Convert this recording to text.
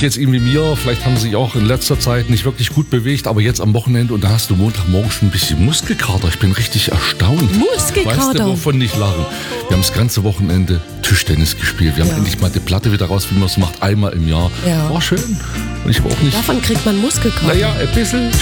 geht's Ihnen wie mir. Vielleicht haben Sie sich auch in letzter Zeit nicht wirklich gut bewegt, aber jetzt am Wochenende und da hast du Montagmorgen schon ein bisschen Muskelkater. Ich bin richtig erstaunt. Muskelkater? Weißt du, wovon nicht lachen? Wir haben das ganze Wochenende Tischtennis gespielt. Wir haben endlich mal die Platte wieder raus, wie man es macht, einmal im Jahr. Ja. War schön. Und ich habe auch nicht... Davon kriegt man Muskelkater. Naja, ein bisschen